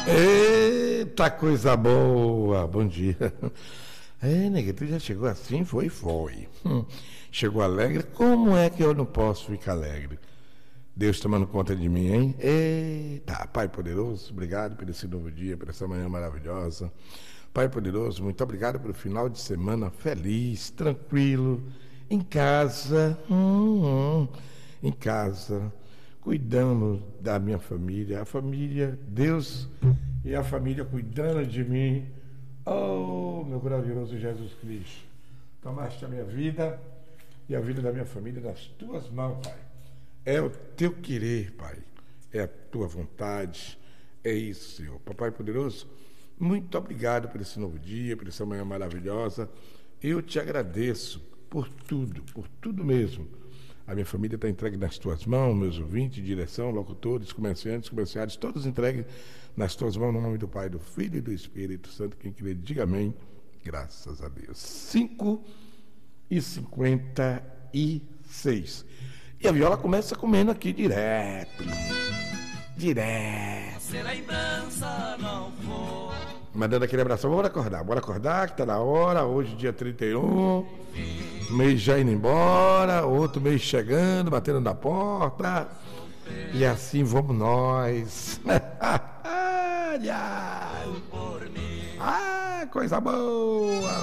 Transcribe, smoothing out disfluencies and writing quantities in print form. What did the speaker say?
Eita, coisa boa! Bom dia. Nega, tu já chegou assim? Foi. Chegou alegre? Como é que eu não posso ficar alegre? Deus tomando conta de mim, hein? Eita, Pai poderoso, obrigado por esse novo dia, por essa manhã maravilhosa. Pai poderoso, muito obrigado pelo final de semana feliz, tranquilo, em casa, em casa, cuidando da minha família, a família, Deus e a família cuidando de mim. Oh, meu glorioso Jesus Cristo, tomaste a minha vida e a vida da minha família nas tuas mãos, Pai. É o teu querer, Pai, é a tua vontade, é isso, Senhor. Papai poderoso, muito obrigado por esse novo dia, por essa manhã maravilhosa. Eu te agradeço por tudo mesmo. A minha família está entregue nas tuas mãos, meus ouvintes, direção, locutores, comerciários, todos entregues nas tuas mãos, no nome do Pai, do Filho e do Espírito Santo. Quem quiser, diga amém. Graças a Deus. 5h56. E a Viola começa comendo aqui direto. Se lembrança não for. Mandando aquele abração. Bora acordar, que tá na hora. Hoje, dia 31. Mês já indo embora. Outro mês chegando, batendo na porta. E assim vamos nós. Coisa boa.